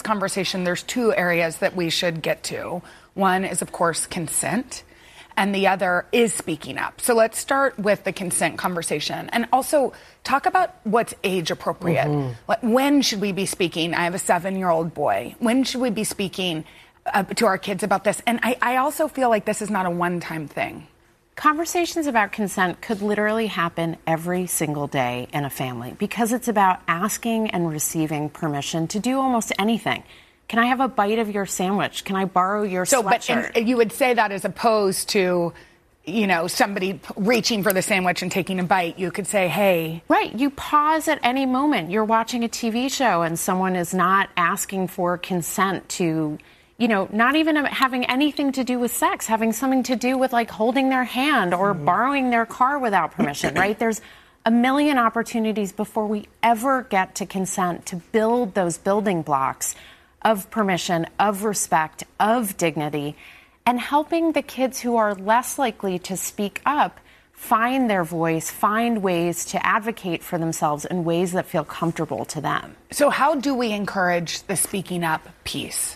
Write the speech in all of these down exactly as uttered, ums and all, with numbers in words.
conversation, there's two areas that we should get to. One is, of course, consent, and the other is speaking up. So let's start with the consent conversation, and also talk about what's age appropriate. Mm-hmm. Like, when should we be speaking? I have a seven-year-old boy. When should we be speaking uh, to our kids about this? And I, I also feel like this is not a one-time thing. Conversations about consent could literally happen every single day in a family because it's about asking and receiving permission to do almost anything. Can I have a bite of your sandwich? Can I borrow your so, sweatshirt? But in, you would say that as opposed to, you know, somebody reaching for the sandwich and taking a bite. You could say, hey. Right. You pause at any moment. You're watching a T V show and someone is not asking for consent to, you know, not even having anything to do with sex, having something to do with like holding their hand or mm-hmm. borrowing their car without permission, right? There's a million opportunities before we ever get to consent to build those building blocks of permission, of respect, of dignity, and helping the kids who are less likely to speak up find their voice, find ways to advocate for themselves in ways that feel comfortable to them. So how do we encourage the speaking up piece?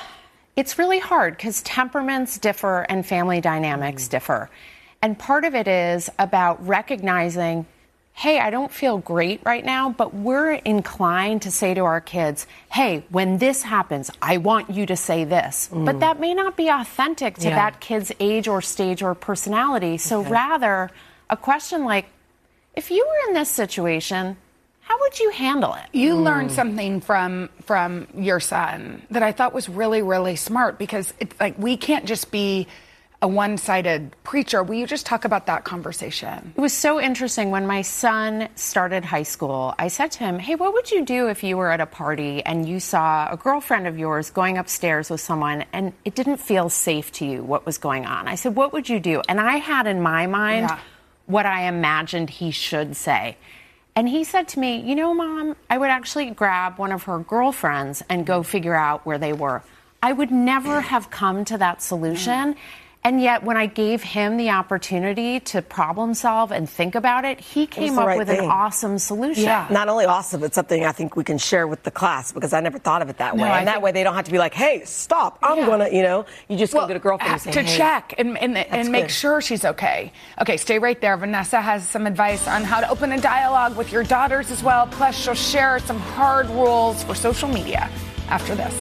It's really hard because temperaments differ and family dynamics mm. differ. And part of it is about recognizing, hey, I don't feel great right now, but we're inclined to say to our kids, hey, when this happens, I want you to say this. Mm. But that may not be authentic to yeah. that kid's age or stage or personality. So okay. rather, a question like, if you were in this situation, how would you handle it? You mm. learned something from from your son that I thought was really, really smart, because it's like we can't just be a one-sided preacher. Will you just talk about that conversation? It was so interesting. When my son started high school, I said to him, hey, what would you do if you were at a party and you saw a girlfriend of yours going upstairs with someone and it didn't feel safe to you what was going on? I said, what would you do? And I had in my mind yeah. what I imagined he should say. And he said to me, you know, Mom, I would actually grab one of her girlfriends and go figure out where they were. I would never have come to that solution. And yet, when I gave him the opportunity to problem solve and think about it, he came up right with thing. an awesome solution. Yeah. Not only awesome, it's something I think we can share with the class, because I never thought of it that no, way. I and that way they don't have to be like, hey, stop, I'm yeah. going to, you know, you just well, go get a girlfriend and say, to hey. check and, and, and make sure she's okay. Okay, stay right there. Vanessa has some advice on how to open a dialogue with your daughters as well. Plus, she'll share some hard rules for social media after this.